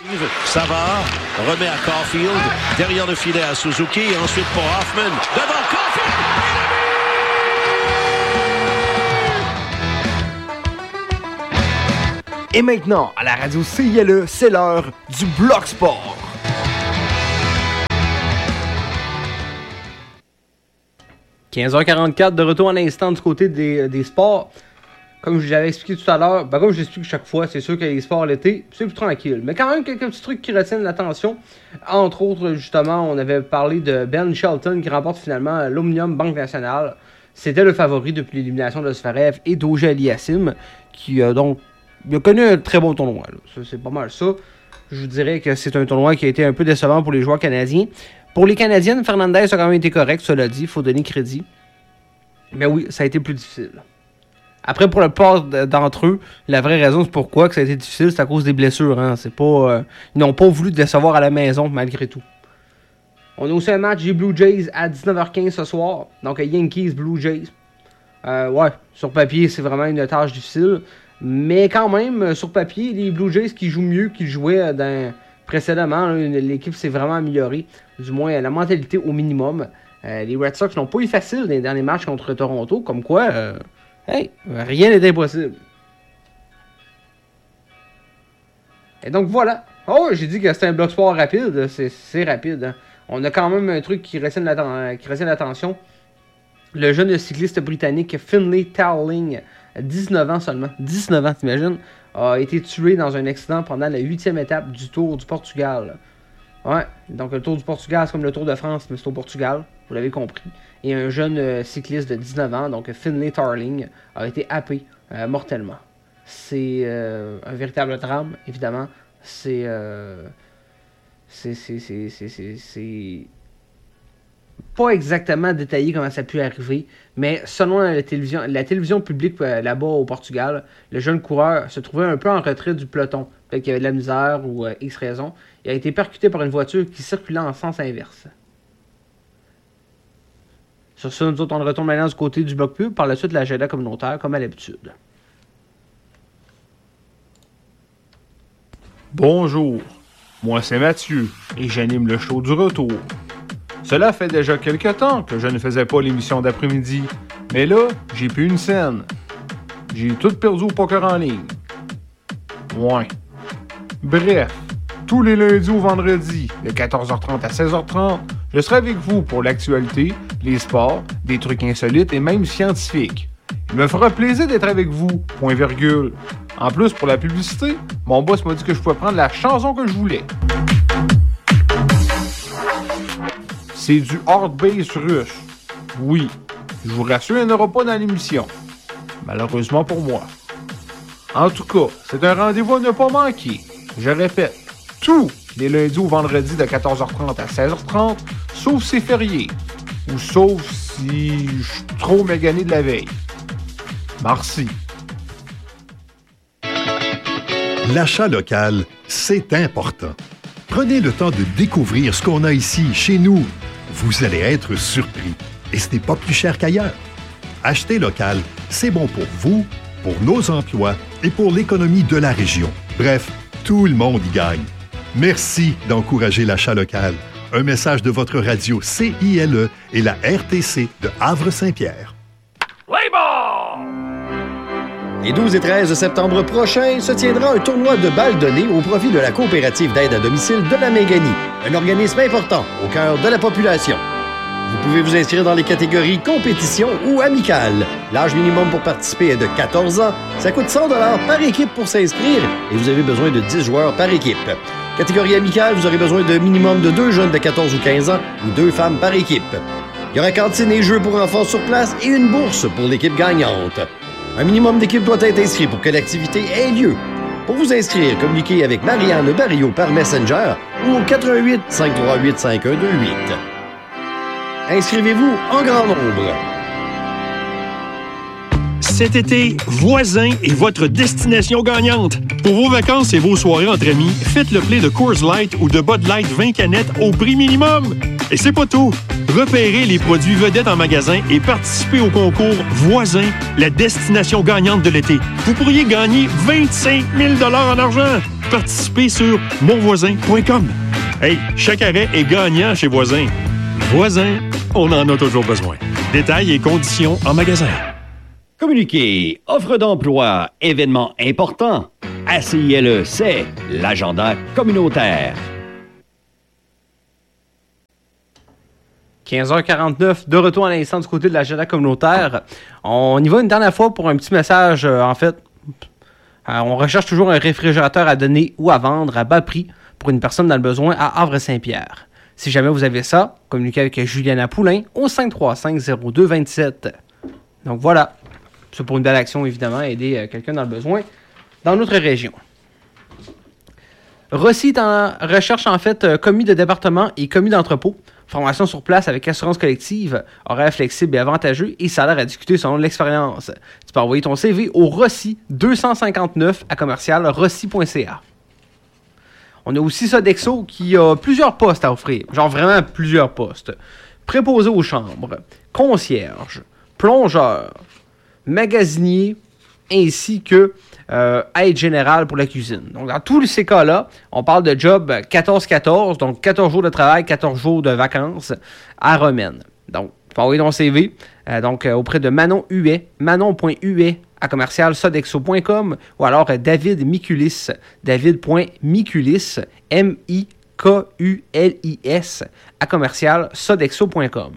Savard remet à Caulfield, derrière le filet à Suzuki, et ensuite pour Hoffman, devant Caulfield! Et maintenant, à la radio CILE, c'est l'heure du Bloc Sport. « 15h44 de retour à l'instant du côté des sports. Comme je l'avais expliqué tout à l'heure, comme je l'explique chaque fois, c'est sûr que les sports l'été, c'est plus tranquille. Mais quand même, quelques petits trucs qui retiennent l'attention. Entre autres, justement, on avait parlé de Ben Shelton qui remporte finalement l'Omnium Banque Nationale. C'était le favori depuis l'élimination de Zverev et d'Auger Aliassime, qui donc il a connu un très bon tournoi. Ça, c'est pas mal ça. Je vous dirais que c'est un tournoi qui a été un peu décevant pour les joueurs canadiens. Pour les Canadiennes, Fernandez a quand même été correct, cela dit, il faut donner crédit. Mais oui, ça a été plus difficile. Après, pour la plupart d'entre eux, la vraie raison c'est pourquoi que ça a été difficile, c'est à cause des blessures. Hein. C'est pas, ils n'ont pas voulu décevoir à la maison, malgré tout. On a aussi un match des Blue Jays à 19h15 ce soir. Donc, Yankees Blue Jays. Ouais, sur papier, c'est vraiment une tâche difficile. Mais quand même, sur papier, les Blue Jays qui jouent mieux qu'ils jouaient précédemment, là, l'équipe s'est vraiment améliorée. Du moins, la mentalité au minimum. Les Red Sox n'ont pas eu facile dans les derniers matchs contre Toronto. Comme quoi, hey, rien n'est impossible. Et donc voilà. Oh, j'ai dit que c'était un bloc sport rapide. C'est rapide. Hein. On a quand même un truc qui retient l'attention. Le jeune cycliste britannique Finlay Tarling, 19 ans seulement, 19 ans t'imagines, a été tué dans un accident pendant la 8e étape du Tour du Portugal. Ouais, donc le Tour du Portugal, c'est comme le Tour de France, mais c'est au Portugal, vous l'avez compris. Et un jeune cycliste de 19 ans, donc Finlay Tarling, a été happé mortellement. C'est un véritable drame, évidemment. C'est pas exactement détaillé comment ça a pu arriver, mais selon la télévision publique là-bas au Portugal, le jeune coureur se trouvait un peu en retrait du peloton. Peut-être qu'il y avait de la misère ou X raison. Il a été percuté par une voiture qui circulait en sens inverse. Sur ça, nous autres, on retourne maintenant du côté du bloc pub, par la suite de l'agenda communautaire, comme à l'habitude. Bonjour, moi c'est Mathieu, et j'anime le show du retour. Cela fait déjà quelque temps que je ne faisais pas l'émission d'après-midi, mais là, j'ai plus une scène. J'ai tout perdu au poker en ligne. Ouais. Bref, tous les lundis au vendredi, de 14h30 à 16h30, je serai avec vous pour l'actualité, les sports, des trucs insolites et même scientifiques. Il me fera plaisir d'être avec vous, point virgule. En plus, pour la publicité, mon boss m'a dit que je pouvais prendre la chanson que je voulais. C'est du hard bass russe. Oui, je vous rassure, il n'y en aura pas dans l'émission. Malheureusement pour moi. En tout cas, c'est un rendez-vous à ne pas manquer. Je répète, tous les lundis au vendredi de 14h30 à 16h30, sauf si c'est férié. Ou sauf si je suis trop mégané de la veille. Merci. L'achat local, c'est important. Prenez le temps de découvrir ce qu'on a ici, chez nous. Vous allez être surpris. Et ce n'est pas plus cher qu'ailleurs. Acheter local, c'est bon pour vous, pour nos emplois et pour l'économie de la région. Bref, tout le monde y gagne. Merci d'encourager l'achat local. Un message de votre radio CILE et la RTC de Havre-Saint-Pierre. Les 12 et 13 septembre prochains se tiendra un tournoi de balles données au profit de la coopérative d'aide à domicile de la Méganie, un organisme important au cœur de la population. Vous pouvez vous inscrire dans les catégories compétition ou amicale. L'âge minimum pour participer est de 14 ans. Ça coûte 100 $ par équipe pour s'inscrire et vous avez besoin de 10 joueurs par équipe. Catégorie amicale, vous aurez besoin de minimum de 2 jeunes de 14 ou 15 ans ou 2 femmes par équipe. Il y aura cantine et jeux pour enfants sur place et une bourse pour l'équipe gagnante. Un minimum d'équipe doit être inscrit pour que l'activité ait lieu. Pour vous inscrire, communiquez avec Marianne Barrio par Messenger ou au 88 538 5128. Inscrivez-vous en grand nombre. Cet été, Voisin est votre destination gagnante. Pour vos vacances et vos soirées entre amis, faites le plein de Coors Light ou de Bud Light 20 canettes au prix minimum. Et c'est pas tout. Repérez les produits vedettes en magasin et participez au concours Voisin, la destination gagnante de l'été. Vous pourriez gagner 25 000 $ en argent. Participez sur monvoisin.com. Hey, chaque arrêt est gagnant chez Voisin. Voisin, on en a toujours besoin. Détails et conditions en magasin. Communiquer, offre d'emploi, événements importants. ACILE, c'est l'agenda communautaire. 15h49, de retour à l'instant du côté de l'agenda communautaire. On y va une dernière fois pour un petit message, en fait. On recherche toujours un réfrigérateur à donner ou à vendre à bas prix pour une personne dans le besoin à Havre-Saint-Pierre. Si jamais vous avez ça, communiquez avec Juliana Poulain au 535-0227. Donc voilà, c'est pour une belle action évidemment, aider quelqu'un dans le besoin dans notre région. Rossi est en recherche en fait commis de département et commis d'entrepôt. Formation sur place avec assurance collective, horaire flexible et avantageux et salaire à discuter selon l'expérience. Tu peux envoyer ton CV au Rossi 259 à commercial rossi.ca. On a aussi Sodexo qui a plusieurs postes à offrir, genre vraiment plusieurs postes. Préposé aux chambres, concierge, plongeur, magasinier, ainsi que aide générale pour la cuisine. Donc, dans tous ces cas-là, on parle de job 14-14, donc 14 jours de travail, 14 jours de vacances à Romaine. Donc, tu peux envoyer ton CV auprès de Manon Huet, manon.huet à commercial sodexo.com ou alors David Mikulis, david.mikulis, M-I-K-U-L-I-S, à commercial sodexo.com.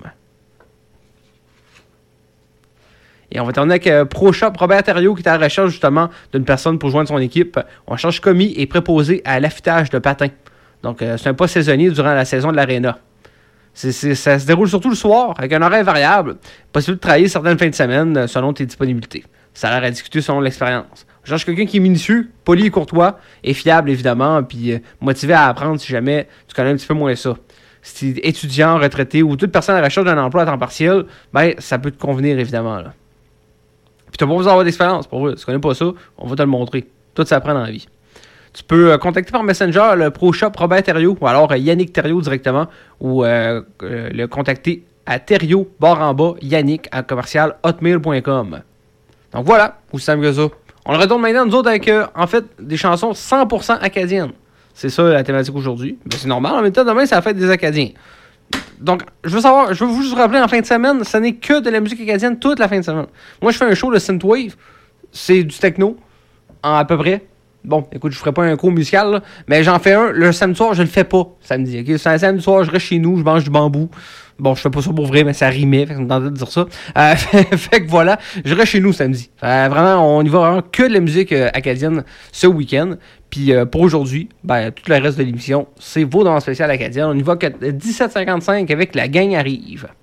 Et on va terminer avec ProShop Robert Thériault qui est à la recherche justement d'une personne pour joindre son équipe. On cherche commis et préposé à l'affûtage de patins. Donc, c'est un poste saisonnier durant la saison de l'Arena. Ça se déroule surtout le soir avec un horaire variable. Possible de travailler certaines fins de semaine selon tes disponibilités. Ça a l'air à discuter selon l'expérience. On cherche quelqu'un qui est minutieux, poli et courtois, et fiable évidemment, puis motivé à apprendre si jamais tu connais un petit peu moins ça. Si tu es étudiant, retraité ou toute personne à la recherche d'un emploi à temps partiel, ben ça peut te convenir évidemment là. Puis tu n'as pas besoin d'avoir d'expérience, pour vrai. Si tu connais pas ça, on va te le montrer. Tout s'apprend dans la vie. Tu peux contacter par Messenger le ProShop Robert Thériault ou alors Yannick Thériault directement ou le contacter à Thériault, barre en bas, Yannick à commercial hotmail.com. Donc voilà, aussi simple que ça. On le retourne maintenant, nous autres, avec en fait des chansons 100% acadiennes. C'est ça la thématique aujourd'hui. Ben, c'est normal, en même temps, demain, c'est la fête des Acadiens. Donc, je veux vous juste rappeler, en fin de semaine, ce n'est que de la musique acadienne toute la fin de semaine. Moi, je fais un show de synthwave, c'est du techno, à peu près. Bon, écoute, je ferai pas un cours musical, là, mais j'en fais un. Le samedi soir, je le fais pas, samedi. Okay? Samedi soir, je reste chez nous, je mange du bambou. Bon, je fais pas ça pour vrai, mais ça rimait, fait que ça me tentait de dire ça. Fait que voilà, je reste chez nous samedi. Vraiment, on y va vraiment que de la musique acadienne ce week-end. Puis pour aujourd'hui, ben, tout le reste de l'émission, c'est vos demandes spéciales acadiennes. On y va 17h55 avec La Gang arrive.